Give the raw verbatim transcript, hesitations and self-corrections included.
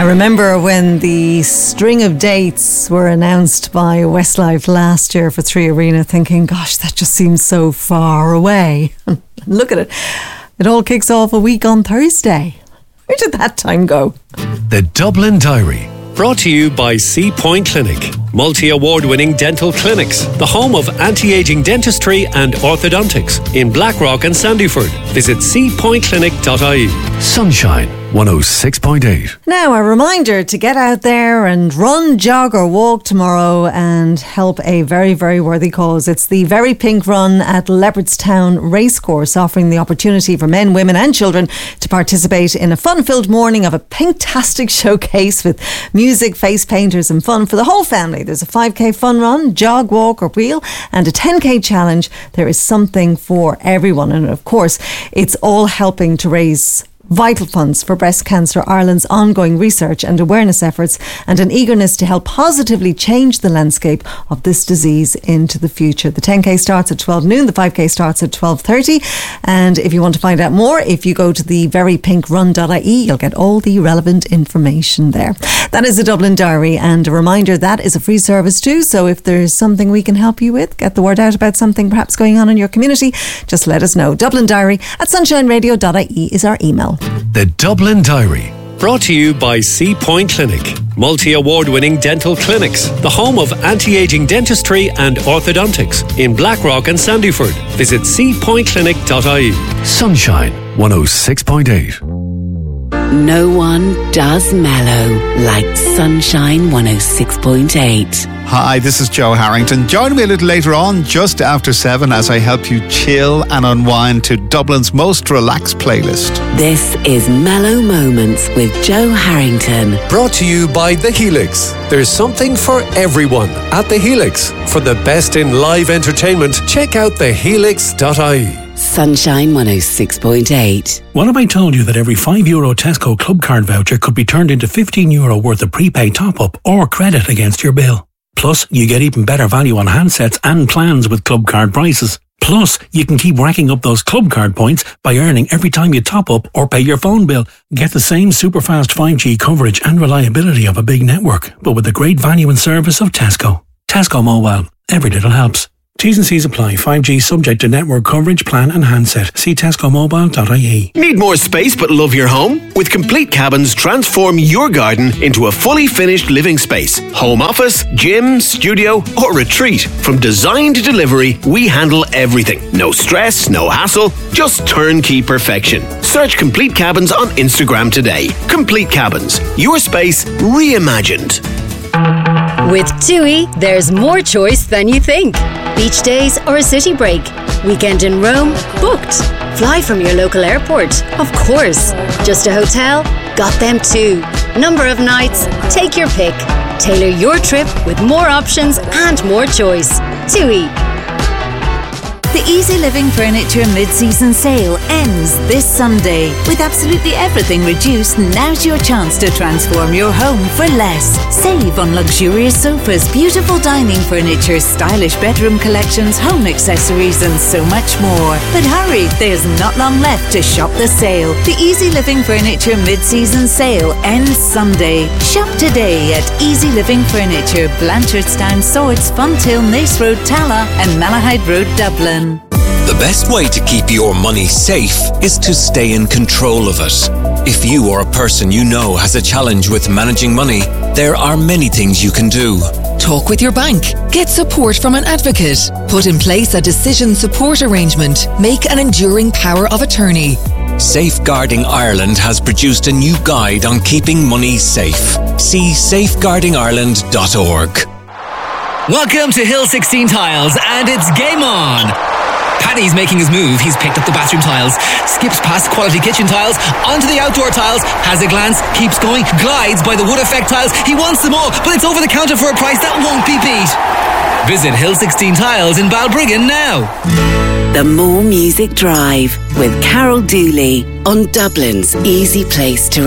remember when the string of dates were announced by Westlife last year for Three Arena, thinking, gosh, that just seems so far away. Look at it. It all kicks off a week on Thursday. Where did that time go? The Dublin Diary. Brought to you by C Point Clinic, multi-award-winning dental clinics, the home of anti-aging dentistry and orthodontics in Blackrock and Sandyford. Visit c point clinic dot I E. Sunshine one oh six point eight. Now, a reminder to get out there and run, jog or walk tomorrow and help a very, very worthy cause. It's the Very Pink Run at Leopardstown Racecourse, offering the opportunity for men, women and children to participate in a fun-filled morning of a pink-tastic showcase with music, face painters and fun for the whole family. There's a five K fun run, jog, walk or wheel and a ten K challenge. There is something for everyone. And of course, it's all helping to raise vital funds for Breast Cancer Ireland's ongoing research and awareness efforts and an eagerness to help positively change the landscape of this disease into the future. The ten K starts at twelve noon, the five K starts at twelve thirty, and if you want to find out more, if you go to the very pink run dot I E, you'll get all the relevant information there. That is the Dublin Diary, and a reminder that is a free service too, so if there's something we can help you with, get the word out about something perhaps going on in your community, just let us know. Dublin Diary at sunshine radio dot I E is our email. The Dublin Diary. Brought to you by C Point Clinic, multi-award-winning dental clinics, the home of anti-aging dentistry and orthodontics in Blackrock and Sandyford. Visit c point clinic dot I E. Sunshine one oh six point eight. No one does mellow like Sunshine one oh six point eight. Hi, this is Joe Harrington. Join me a little later on, just after seven, as I help you chill and unwind to Dublin's most relaxed playlist. This is Mellow Moments with Joe Harrington. Brought to you by The Helix. There's something for everyone at The Helix. For the best in live entertainment, check out the helix dot I E. Sunshine one oh six point eight. What have I told you that every five euro Tesco Club Card voucher could be turned into fifteen euro worth of prepaid top-up or credit against your bill? Plus, you get even better value on handsets and plans with Club Card prices. Plus, you can keep racking up those Club Card points by earning every time you top up or pay your phone bill. Get the same super fast five G coverage and reliability of a big network, but with the great value and service of Tesco. Tesco Mobile. Every little helps. T's and C's apply. five G subject to network coverage, plan and handset. See tesco mobile dot I E. Need more space but love your home? With Complete Cabins, transform your garden into a fully finished living space. Home office, gym, studio or retreat. From design to delivery, we handle everything. No stress, no hassle, just turnkey perfection. Search Complete Cabins on Instagram today. Complete Cabins, your space reimagined. With TUI, there's more choice than you think. Beach days or a city break. Weekend in Rome? Booked. Fly from your local airport? Of course. Just a hotel? Got them too. Number of nights? Take your pick. Tailor your trip with more options and more choice. TUI. The Easy Living Furniture mid-season sale ends this Sunday. With absolutely everything reduced, now's your chance to transform your home for less. Save on luxurious sofas, beautiful dining furniture, stylish bedroom collections, home accessories and so much more. But hurry, there's not long left to shop the sale. The Easy Living Furniture mid-season sale ends Sunday. Shop today at Easy Living Furniture, Blanchardstown, Swords, Funtill, Nace Road, Tala and Malahide Road, Dublin. The best way to keep your money safe is to stay in control of it. If you or a person you know has a challenge with managing money, there are many things you can do. Talk with your bank. Get support from an advocate. Put in place a decision support arrangement. Make an enduring power of attorney. Safeguarding Ireland has produced a new guide on keeping money safe. See safeguarding ireland dot org. Welcome to Hill sixteen Tiles, and it's game on! Paddy's making his move. He's picked up the bathroom tiles, skips past quality kitchen tiles, onto the outdoor tiles, has a glance, keeps going, glides by the wood effect tiles. He wants them all, but it's over the counter for a price that won't be beat. Visit Hill sixteen Tiles in Balbriggan now. The More Music Drive with Carol Dooley on Dublin's easy place to